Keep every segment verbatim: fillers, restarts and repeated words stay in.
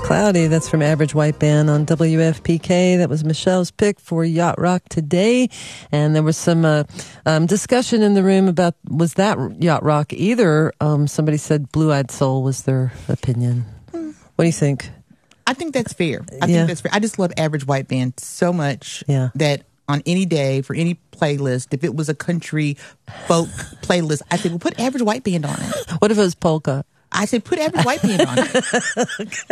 Cloudy. That's from Average White Band on W F P K. That was Michelle's pick for Yacht Rock today. And there was some uh, um, discussion in the room about, was that Yacht Rock? Either um, somebody said Blue Eyed Soul was their opinion. What do you think? I think that's fair. I Yeah. think that's fair. I just love Average White Band so much Yeah. that on any day for any playlist, if it was a country folk playlist, I said, well, put Average White Band on it. What if it was polka? I said, put Average White Band on it.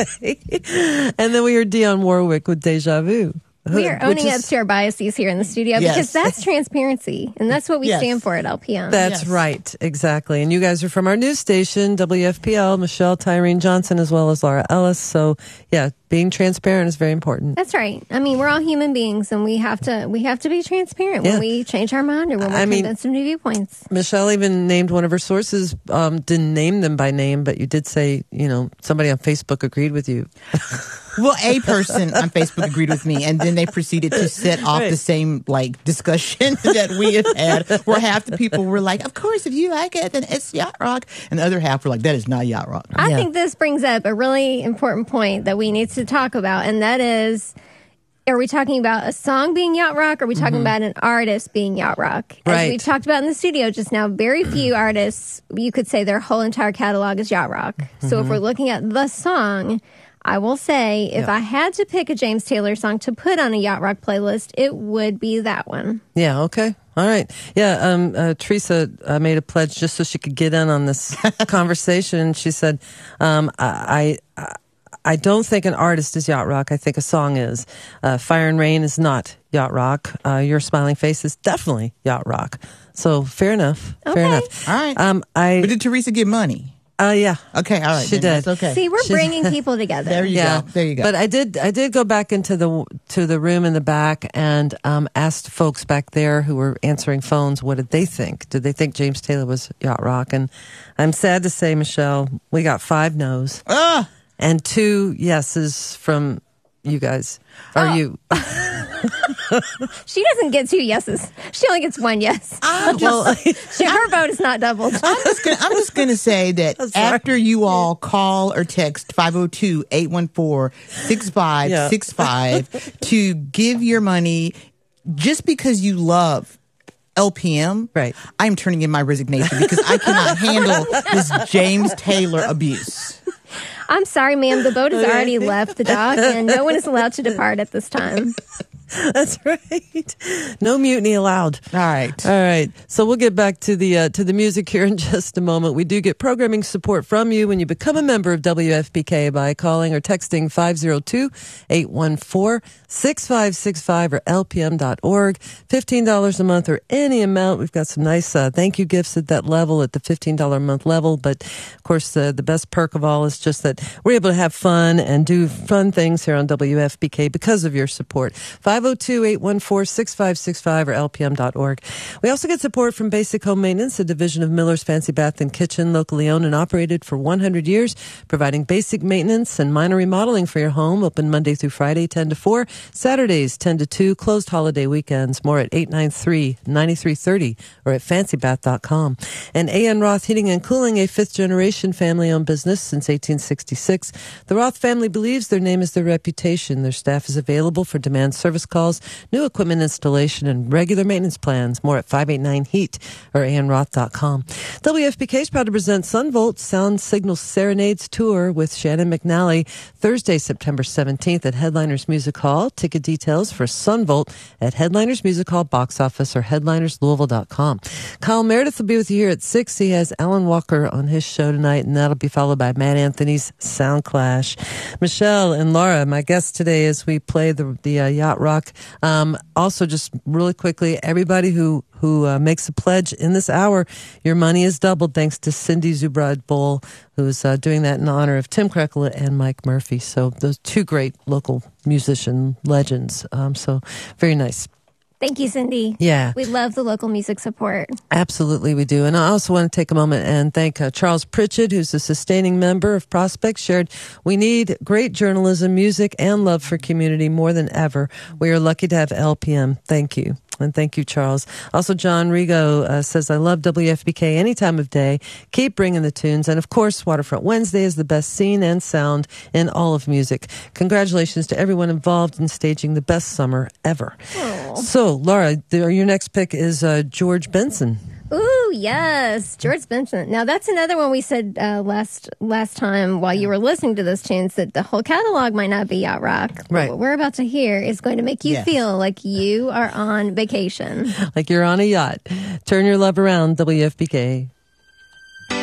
Okay. And then we heard Dionne Warwick with Deja Vu. We are which owning is- up to our biases here in the studio Yes. because that's transparency, and that's what we Yes. stand for at L P M. That's Yes. right. Exactly. And you guys are from our news station, W F P L, Michelle Tyrene Johnson, as well as Laura Ellis. So, yeah, being transparent is very important. That's right. I mean, we're all human beings, and we have to we have to be transparent Yeah. when we change our mind or when we're I mean- convinced of new viewpoints. Michelle even named one of her sources, um, didn't name them by name, but you did say, you know, somebody on Facebook agreed with you. Well, a person on Facebook agreed with me, and then they proceeded to set off Right. the same like discussion that we have had, where half the people were like, "Of course, if you like it, then it's yacht rock," and the other half were like, "That is not yacht rock." I Yeah. think this brings up a really important point that we need to talk about, and that is, are we talking about a song being yacht rock, or are we talking about an artist being yacht rock? As Right. we've talked about in the studio just now, very few artists, you could say their whole entire catalog is yacht rock. So if we're looking at the song, I will say, if Yeah. I had to pick a James Taylor song to put on a yacht rock playlist, it would be that one. Yeah, okay. All right. Yeah, um, uh, Teresa uh, made a pledge just so she could get in on this conversation. She said, um, I, I, I don't think an artist is yacht rock. I think a song is. Uh, Fire and Rain is not yacht rock. Uh, Your Smiling Face is definitely yacht rock. So fair enough. Okay. Fair enough. All right. Um, I, But did Teresa get money? uh, yeah. Okay, all right. She then did. That's okay. See, we're She's- bringing people together. There you Yeah, go. There you go. But I did, I did go back into the to the room in the back and um, asked folks back there who were answering phones, what did they think? Did they think James Taylor was yacht rock? And I'm sad to say, Michelle, we got five no's Ah! and two yeses from you guys. Or Oh. you? She doesn't get two yeses. She only gets one yes. I'm Well, just, She, her vote is not doubled. I'm just gonna, I'm just gonna say that sorry. after you all call or text five oh two, eight one four, six five six five to give your money just because you love L P M, Right. I'm turning in my resignation because I cannot handle this James Taylor abuse. I'm sorry, ma'am. The boat has already left the dock, and no one is allowed to depart at this time. That's right. No mutiny allowed. All right. All right. So we'll get back to the uh, to the music here in just a moment. We do get programming support from you when you become a member of W F P K by calling or texting five oh two, eight one four, six five six five or L P M dot org. fifteen dollars a month or any amount. We've got some nice uh, thank you gifts at that level, at the fifteen dollars a month level. But of course, uh, the best perk of all is just that we're able to have fun and do fun things here on W F P K because of your support. five oh two, eight one four, six five six five or L P M dot org. We also get support from Basic Home Maintenance, a division of Miller's Fancy Bath and Kitchen, locally owned and operated for one hundred years, providing basic maintenance and minor remodeling for your home. Open Monday through Friday, ten to four, Saturdays, ten to two, closed holiday weekends. More at eight nine three, nine three three zero or at fancy bath dot com. And A N Roth Heating and Cooling, a fifth-generation family-owned business since eighteen sixty-six. The Roth family believes their name is their reputation. Their staff is available for demand service calls, new equipment installation, and regular maintenance plans. More at five eight nine heat or A N roth dot com. W F P K is proud to present Sunvolt Sound Signal Serenades Tour with Shannon McNally Thursday, September seventeenth at Headliners Music Hall. Ticket details for Sunvolt at Headliners Music Hall box office or headliners louisville dot com. Kyle Meredith will be with you here at six. He has Alan Walker on his show tonight, and that'll be followed by Matt Anthony's Sound Clash. Michelle and Laura, my guests today as we play the, the uh, Yacht Rock. Um, also, just really quickly, everybody who who uh, makes a pledge in this hour, your money is doubled thanks to Cindy Zubrod Bowl, who's uh, doing that in honor of Tim Kreckle and Mike Murphy. So those two great local musician legends. Um, so very nice. Thank you, Cindy. Yeah. We love the local music support. Absolutely, we do. And I also want to take a moment and thank uh, Charles Pritchett, who's a sustaining member of Prospect, shared, we need great journalism, music, and love for community more than ever. We are lucky to have L P M. Thank you. And thank you, Charles. Also, John Rigo uh, says, I love W F P K any time of day. Keep bringing the tunes. And of course, Waterfront Wednesday is the best scene and sound in all of music. Congratulations to everyone involved in staging the best summer ever. Aww. So, Laura, the, your next pick is uh, George Benson. Ooh, yes, George Benson. Now that's another one we said uh, last last time while you were listening to those tunes that the whole catalog might not be yacht rock. Right. What we're about to hear is going to make you yes. feel like you are on vacation, like you're on a yacht. Turn your love around, W F P K.